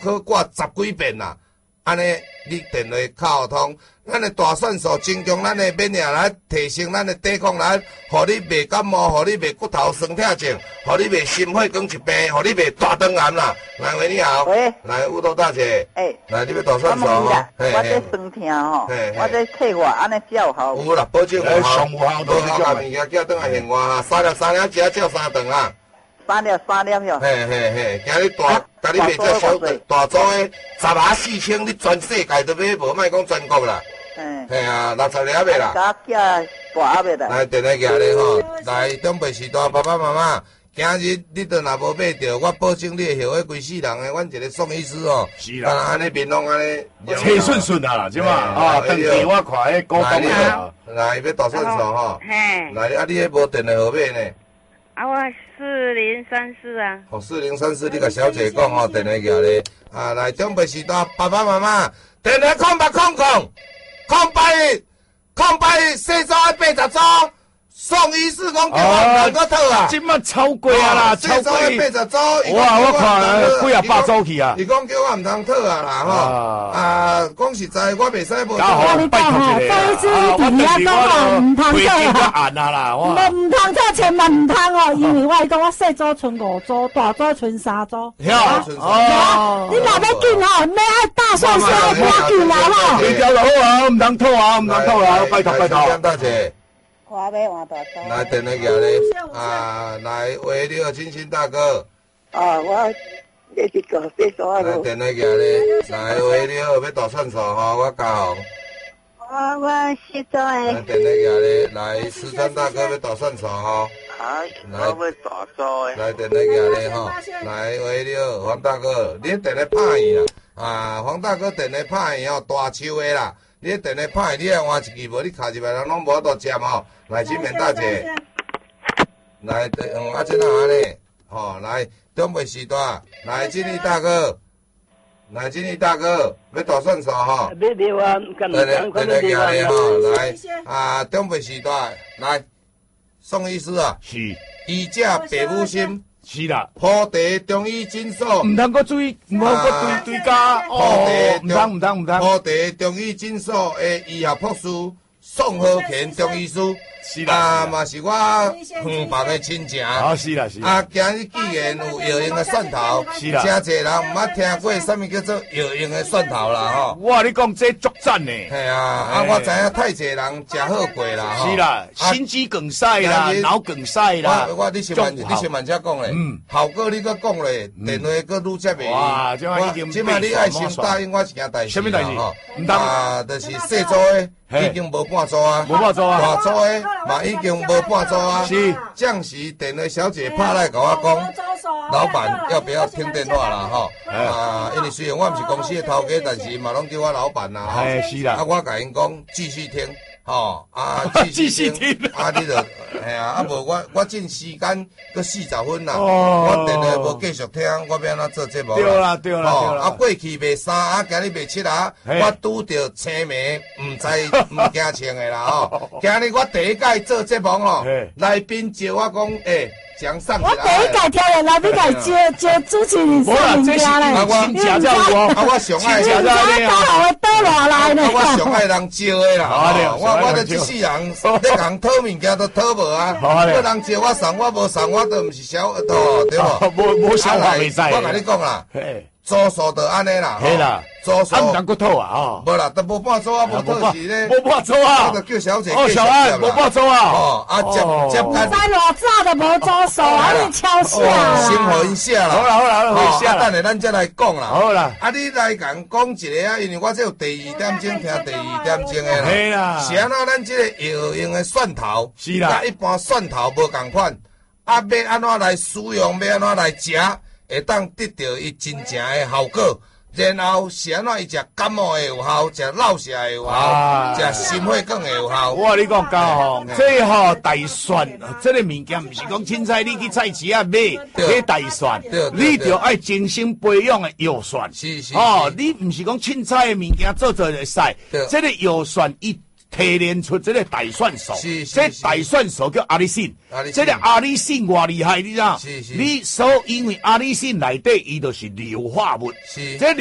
可挂10几遍啦。安尼，你电话敲通，咱的大蒜素增强咱的免疫力，提升咱的抵抗力，互你袂感冒，互你袂骨头酸痛症，互你袂心血管疾病，互你袂大肠癌啦。来，喂，你好。 喂。 来，乌豆大姐。来，你要大蒜素吼？我这酸痛吼，我这退我安尼有效。 有啦，保证有效。 上有效都是好，把物件叫转来现我哈，3粒只照3顿啊。 3粒哟。 嘿，今日甲你卖只小大组的104000，你全世界都买，无莫讲全国啦。嘿啊，60粒的啦。 家囝大盒的啦。 来，电话寄咧吼，来中北时代爸爸妈妈，今日你都若无买着，我保证你会后悔规世人的。阮一个宋医师哦， 是啦， 安尼面拢安尼， 车顺顺啊啦，即嘛啊，当地我看迄股东啊，来要大蒜素吼，来啊，你迄无电话号码呢？ 啊，我4034啊。 哦，4034，你甲小姐讲吼，电话寄咧。啊，来中北时代爸爸妈妈，电话0800，细组的80组，宋医师讲叫我能够套啊。 即马超过啊啦，超过 80组。 哇，我看几啊百组去啊。 伊讲叫我唔通套啊啦吼。讲实在，我袂使无。 加好，拜托一下。 第二讲哦，唔通套啊啦， 我唔通套，千万唔通哦，因为我讲我细组剩5组，大组剩3组。 哦， 你若要紧哦，你爱大蒜素要紧啦吼。 你条就好啊，唔通套啊，唔通套啊，拜托。 大姐。 我要换大组。 来，电话寄咧。啊，来，喂，你好，金星大哥。 我这是个细组啊。 来，电话寄咧。来，喂，你好，要大蒜素吼，我嘉宏。 我细组诶。 来，电话寄咧。来，13大哥要大蒜素吼。 我要大组诶。 来，电话寄咧吼。来，喂，你好，黄大哥，你电话拍去啦。啊，黄大哥电话拍去吼，大树诶啦。你电话拍去，你来换一支，无你卡入来，人拢无法度接吼。来，金面大姐。来，啊，这哪安尼？吼，来，中北时代，来，金利大哥。来，金利大哥，要大蒜素吼。 别别啊， 电话寄咧吼，来，啊，中北时代，来，宋医师啊。 是。 医者白母心。 是啦， 普地中医诊所， 唔通搁追，唔好搁追加哦，唔通， 普地中医诊所的医学博士宋和田中医师， 是啦， 嘛是我远房的亲情， 是啦， 啊，今日既然有药用的蒜头， 是啦， 真侪人唔捌听过什么叫做药用的蒜头啦吼。 哇，你讲这足赞呢？ 系啊，我知影太侪人食好过啦。 是啦，心肌梗塞啦，脑梗塞啦。 你先慢才讲咧。效果你搁讲咧，电话搁愈接袂。 哇，即马已经。 即马你爱先答应我一件代志。 什么代志？ 唔当。就是细组的已经无半组啊。 无半组啊。 大组的嘛已经无半组啊。 是。 暂时电话小姐拍来跟我讲，老板要不要听电话啦？吼。因为虽然我唔是公司的头家，但是嘛拢叫我老板啦。 哎，是啦。 我甲因讲继续听。吼继续听， 你就系无我进时间搁40分啦，我电话无继续听，我要安怎做节目啦？对啦， 过去卖3，今日卖7啊，我拄着青梅，唔知唔惊穿的啦吼。今日我第一届做节目吼，来宾招我讲讲上起来。 我第一届听人来宾来招主持人上人家咧， 我上爱人家刚好会倒落来呢。 我上爱人招的啦，我就一世人，你讲讨物件都讨无啊。有人招我送，我无送，我都唔是小额头，对无？ 无想法袂使。 我甲你讲啦，组数就安尼啦， 系啦， 组数唔能够套啊，哦， 无啦，都无半组啊，无套是咧， 无半组啊， 我就叫小姐， 小安无半组啊， 接唔知偌早就无组数啊，你敲下啦， 先互因写啦， 好啦，好写啦， 等下咱再来讲啦， 好啦， 你来讲讲一个啊，因为我这有第2点钟听第2点钟的啦， 系啦， 是安那咱这个药用的蒜头， 是啦， 甲一般蒜头无共款，要安怎来使用，要安怎来食。会当得到伊真正的效果，然后是安怎伊食感冒会有效，食落瀉会有效，食心血管会有效。 我你讲教吼，这吼大蒜，这个物件不是讲凊彩你去菜市啊买，迄大蒜，你着爱精心培养的药蒜。 是。 哦，你不是讲凊彩的物件做就会使，这个药蒜伊提炼出这个大蒜素，这大蒜素叫阿里信，这个阿里信偌厉害，你知道？你所因为阿里信内底伊就是硫化物，这